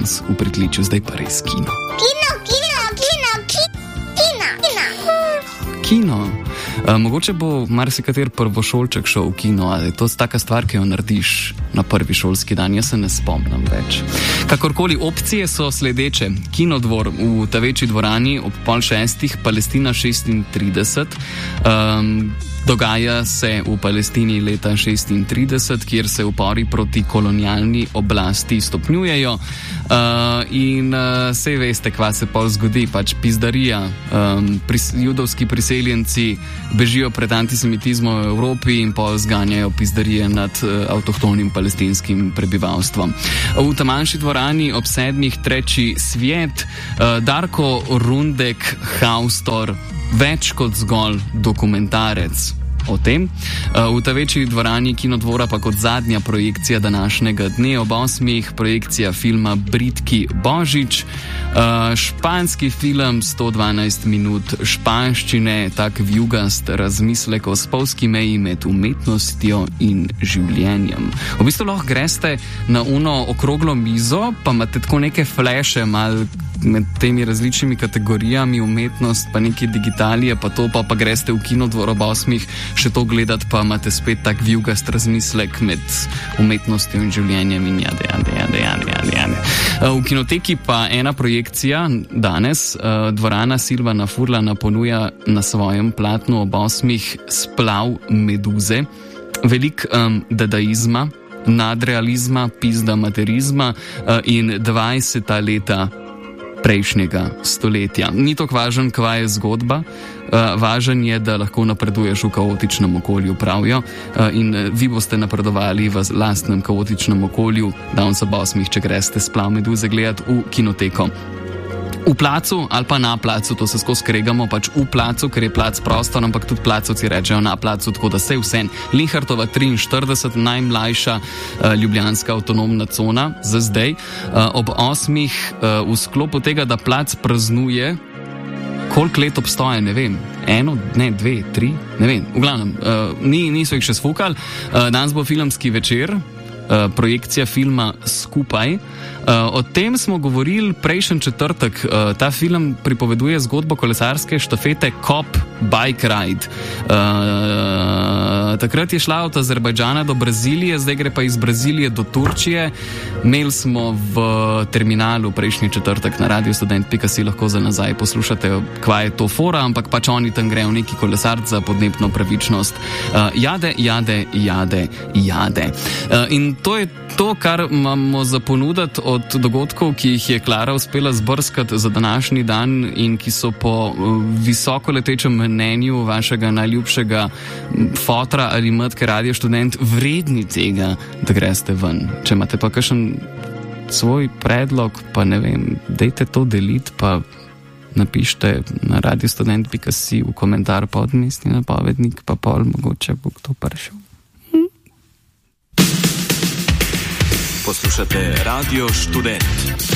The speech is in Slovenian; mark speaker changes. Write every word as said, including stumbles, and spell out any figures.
Speaker 1: danes v pritličju, zdaj pa res kino.
Speaker 2: Kino, kino, kino, kino, kino.
Speaker 1: Kino. Uh, mogoče bo marsikater prvošolček šel v kino, ali je to taka stvar, ki jo narediš na prvi šolski dan, jaz se ne spomnim več. Kakorkoli, opcije so sledeče. Kinodvor v ta večji dvorani ob pol šestih, Palestina šestintrideset. Um, Dogaja se v Palestini leta šestintrideset, kjer se upori proti kolonialni oblasti stopnjujejo uh, in uh, sej veste, kva se pol zgodi, pač pizdarija. Um, pris, judovski priseljenci bežijo pred antisemitizmom v Evropi in pol zganjajo pizdarije nad uh, avtohtonim palestinskim prebivalstvom. V ta manjši dvorani ob sedmih treči svijet, uh, Darko Rundek Haustor, več kot zgolj dokumentarec o tem. V ta večji dvorani Kinodvora pa kot zadnja projekcija današnjega dne ob osmih projekcija filma Britki Božič. Španski film, sto dvanajst minut španščine, tak vjugast razmislek o spolski meji med umetnostjo in življenjem. V bistvu lahko greste na uno okroglo mizo, pa imate tako neke fleše mal med temi različnimi kategorijami, umetnost, pa neki digitalije, pa to, pa, pa greste v Kinodvor ob osmih še to gledati, pa imate spet tak vjugast razmislek med umetnostjo in življenjem in jade, jade, jade, jade, jade, jade. V Kinoteki pa ena projekcija danes, dvorana Silvana Furlana ponuja na svojem platnu ob osmih Splav meduze, velik um, dadaizma, nadrealizma, pizda materizma uh, in dvajseta leta prejšnjega stoletja. Ni to važen, kva je zgodba, uh, važen je, da lahko napreduješ v kaotičnem okolju, pravijo, uh, in uh, vi boste napredovali v lastnem kaotičnem okolju, danes ob osmih, če greste Splav meduze gledati v Kinoteko. V placu ali pa na placu, to se skozi skregamo, pač v placu, ker je plac prostor, ampak tudi placovci rečejo na placu, tako da se vse. Linhartova triinštirideset, najmlajša uh, ljubljanska avtonomna cona za zdaj. Uh, ob osmih uh, v sklopu tega, da plac praznuje, koliko let obstoje, ne vem, eno, ne, dve, tri, ne vem, v glavnem, uh, ni, niso jih še sfukali. Uh, danes bo filmski večer, uh, projekcija filma Skupaj. Uh, o tem smo govorili prejšnji četrtek. Uh, ta film pripoveduje zgodbo kolesarske štafete Cop Bike Ride. Uh, takrat je šla od Azerbajdžana do Brazilije, zdaj gre pa iz Brazilije do Turčije. Imeli smo v terminalu prejšnji četrtek na radio student pika si, lahko za nazaj poslušate, kva je to fora, ampak pač oni tam grejo neki kolesarc za podnebno pravičnost. Uh, jade, jade, jade, jade. Uh, in to je to, kar imamo za ponuditi od dogodkov, ki jih je Klara uspela zbrskati za današnji dan in ki so po visoko letečem mnenju vašega najljubšega fotra ali matke Radio Študent vredni tega, da greste ven. Če imate pa kakšen svoj predlog, pa ne vem, dejte to deliti, pa napišite na radio student pika si v komentar pod mestni napovednik, pa pol mogoče bo kdo prišel.
Speaker 3: Poslušate Radio Študent.